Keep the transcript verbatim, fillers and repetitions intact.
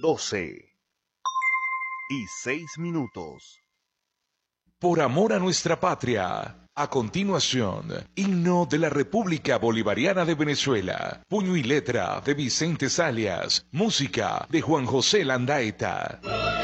doce y seis minutos. Por amor a nuestra patria. A continuación, himno de la República Bolivariana de Venezuela. Puño y letra de Vicente Salias. Música de Juan José Landaeta.